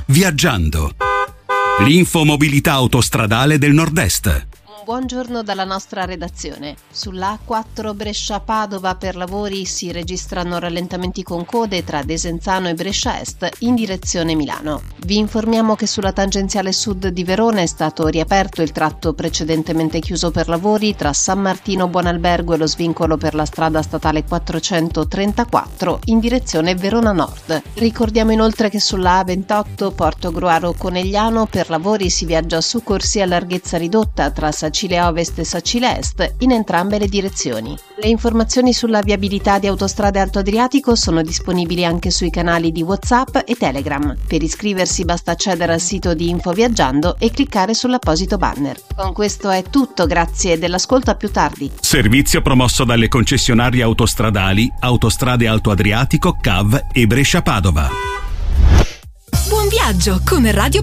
Viaggiando. L'infomobilità autostradale del Nord-Est. Buongiorno dalla nostra redazione. Sulla A4 Brescia-Padova per lavori si registrano rallentamenti con code tra Desenzano e Brescia Est in direzione Milano. Vi informiamo che sulla tangenziale sud di Verona è stato riaperto il tratto precedentemente chiuso per lavori tra San Martino Buonalbergo e lo svincolo per la strada statale 434 in direzione Verona Nord. Ricordiamo inoltre che sulla A28 Portogruaro-Conegliano per lavori si viaggia su corsia a larghezza ridotta tra Sacile Ovest e Sacile Est in entrambe le direzioni. Le informazioni sulla viabilità di Autostrade Alto Adriatico sono disponibili anche sui canali di WhatsApp e Telegram. Per iscriversi basta accedere al sito di Info Viaggiando e cliccare sull'apposito banner. Con questo è tutto, grazie dell'ascolto, a più tardi. Servizio promosso dalle concessionarie autostradali Autostrade Alto Adriatico, CAV e Brescia Padova. Buon viaggio con Radio